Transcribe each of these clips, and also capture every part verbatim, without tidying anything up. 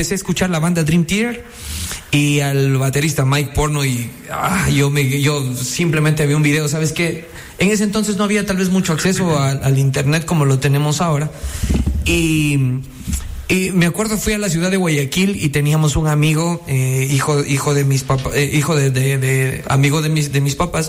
empecé a escuchar la banda Dream Theater y al baterista Mike Portnoy. Ah, yo, me, yo simplemente vi un video, ¿sabes qué? En ese entonces no había tal vez mucho acceso a, al internet como lo tenemos ahora. Y, y me acuerdo, fui a la ciudad de Guayaquil y teníamos un amigo, eh, hijo, hijo de mis papás, eh, hijo de, de, de, amigo de mis, de mis papás.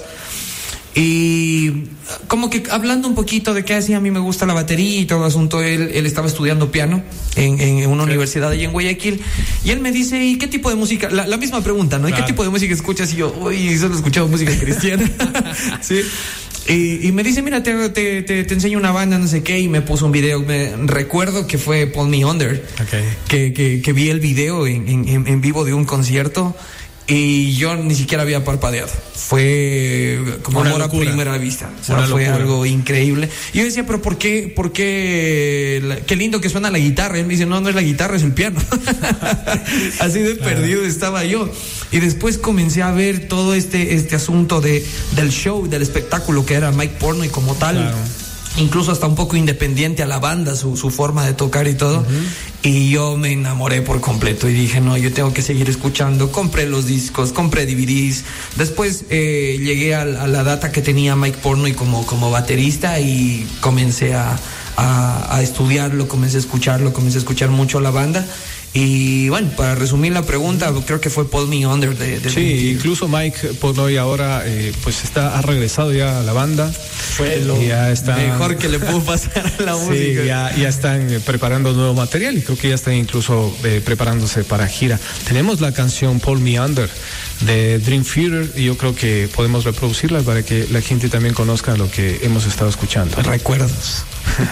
Y como que hablando un poquito de qué hacía, a mí me gusta la batería y todo asunto, él, él estaba estudiando piano en, en una sí. universidad allí en Guayaquil, y él me dice, ¿y qué tipo de música? La, la misma pregunta, ¿no? ¿Y claro. qué tipo de música escuchas? Y yo, uy, solo he escuchado música cristiana. Sí. Y, y me dice, mira, te, te, te, te enseño una banda, no sé qué, y me puso un video. Me recuerdo que fue Pull Me Under, okay. que, que, que vi el video en, en, en vivo de un concierto. Y yo ni siquiera había parpadeado. Fue como una amor a primera vista. O sea, fue locura. Algo increíble. Y yo decía, pero ¿por qué? ¿Por qué? La, qué lindo que suena la guitarra. Y él me dice, no, no es la guitarra, es el piano. Así de claro. perdido estaba yo. Y después comencé a ver todo este, este asunto de, del show, del espectáculo que era Mike Portnoy como tal. Claro. Incluso hasta un poco independiente a la banda, su, su forma de tocar y todo. Uh-huh. Y yo me enamoré por completo y dije, no, yo tengo que seguir escuchando. Compré los discos, compré D V Ds. Después eh, llegué a, a la data que tenía Mike Portnoy como, como baterista y comencé a, a, a estudiarlo, comencé a escucharlo, comencé a escuchar mucho la banda. Y bueno, para resumir la pregunta, creo que fue Pull Me Under de, de sí, incluso Mike Portnoy ahora eh, pues está ha regresado ya a la banda. Fue lo ya está, mejor que le pudo pasar a la música. Sí, ya, ya están eh, preparando nuevo material y creo que ya están incluso eh, preparándose para gira. Tenemos la canción Pull Me Under de Dream Theater y yo creo que podemos reproducirla para que la gente también conozca lo que hemos estado escuchando. Recuerdos.